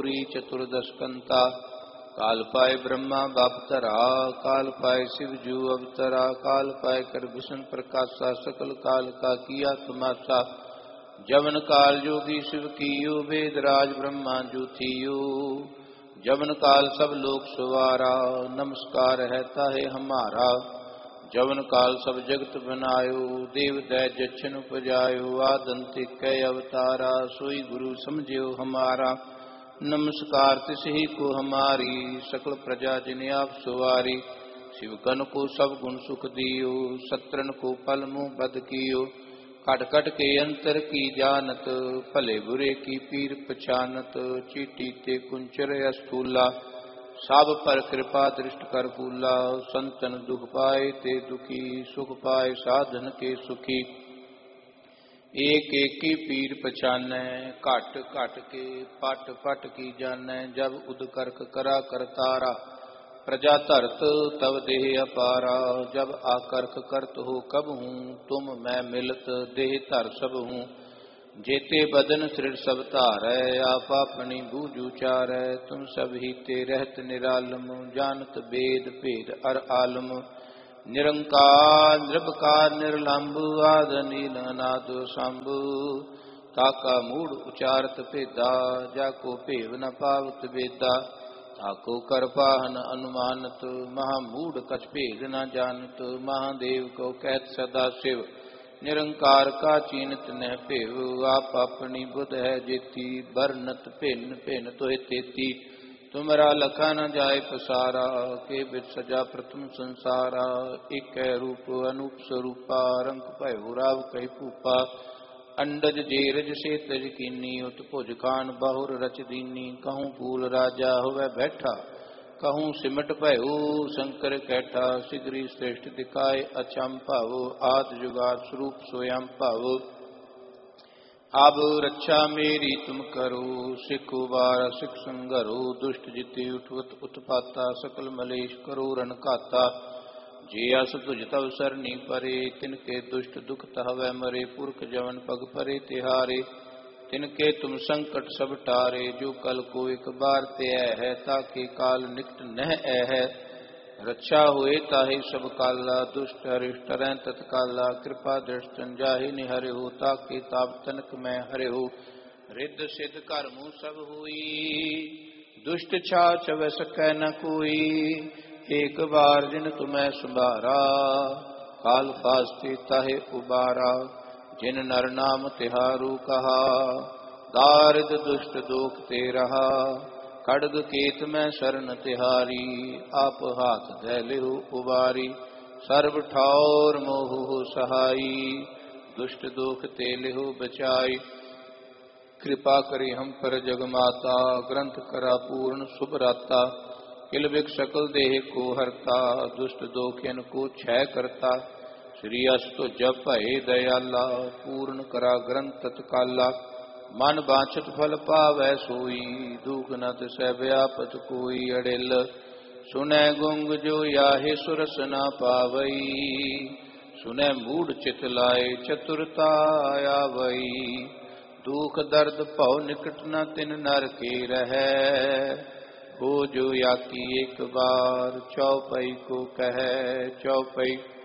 पुरी चतुर्दश कंता। काल पाए ब्रह्मा बापतरा, काल पाए शिव जू अवतरा। काल पाए कर भूषण प्रकाशा, सकल काल का किया तमाशा। जवन काल जोगी शिव कीयो, वेद राज ब्रह्मा जू थियो। जवन काल सब लोक सुवारा, नमस्कार है ताहे हमारा। जवन काल सब जगत बनायो, देव दै जछन उपजायो। आदंतिक कै अवतारा, सोई गुरु समझियो हमारा। नमस्कार तिस ही को हमारी, सकल प्रजा जिन आप सुवारी। शिव गण को सब गुण सुख दियो, सत्रन को पल मुँह बद कियो। कट कट के अंतर की जानत, भले बुरे की पीर पछानत। चीटी ते कुंचर अस्थूला, सब पर कृपा दृष्ट कर फूला। संतन दुख पाए ते दुखी, सुख पाए साधन के सुखी। एक एक की पीर पछानै, घट घट के पट पट की जानै। जब उद करक करा करतारा, प्रजा धरत तब देह अपारा। जब आकर्क करत हो कब हूँ, तुम मैं मिलत देह धर सब हूँ। जेते बदन सृढ़ सब धारै, आप अपनी बूझ उचारै। तुम सब ही ते रहत निरालम, जानत वेद भेद अर आलम। निरंकार निर्भकार निर्लंब, आद नील अनाद शंभु। ताका मूढ़ उचारत भेदा, जाको भेव न पावत वेदा। ताको कर पाहन अनुमानत, महामूढ़ कछ भेद न जानत। महादेव को कहत सदा शिव, निरंकार का चीनत न भेव। आप अपनी बुध है जेती, बरनत भिन्न भिन्न तोहि तेती। तुमरा लखा न जाय पसारा, के बिच सजा प्रथम संसारा। एक रूप अनूप स्वरूपा, रंग भयो राव कहि भूपा। अंडज जेरज से तज कीनी, उत्भुज खान बाहुर रच दीनी। कहूँ फूल राजा होवै बैठा, कहूँ सिमट भयो शंकर कैठा। सिगरी श्रेष्ठ दिखाए अचम भाव, आद जुगाद स्वरूप स्वयं भाव। अब रक्षा मेरी तुम करो, सिख उबारा सिख संगरो। दुष्ट जिते उठवत उत्पाता, सकल मलेश करो रण घाता। जे अस तुझ तव सरनी परे, तिनके दुष्ट दुख तहवै मरे। पुरख जवन पग परे तिहारे, तिनके तुम संकट सब टारे। जो कल को एक बार ते है, ताके काल निकट नह है। रक्षा हुए ताहि सब काला, दुष्ट हरिष्ट रह तत्काला। कृपा दृष्ट जाहि निहरे हो, ताके ताप तनक मैं हरे हो। रिद्ध सिद्ध कर्मु सब हुई, दुष्ट छाछ वै सकै न कोई। एक बार जिन तुम्हें संभारा, काल फास्ते ताहे उबारा। जिन नर नाम तिहारू कहा, दारिद दुष्ट दोख ते रहा। खड्ग केत में शरण तिहारी, आप हाथ धै लिहु उबारी। सर्व ठौर मोह सहाई, दुष्ट दोख ते लिहु बचाई। कृपा करी हम पर जगमाता, ग्रंथ करा पूर्ण सुभराता। किल बिक सकल देह को हरता, दुष्ट दोखियन को क्षय करता। श्री अस्तु जप भय दयाला, पूर्ण करा ग्रंथ तत्काला। मन बांछत फल पावै सोई, दुख न तिसै व्यापत कोई। अड़िल सुनै गुंग जो याहे, सुरस न पावई। सुनै मूढ़ चित लाए, चतुरता आवई। दुख दर्द भव निकट न तिन नर के रहै। हो जो याकी एक बार, चौपाई को कहे चौपाई।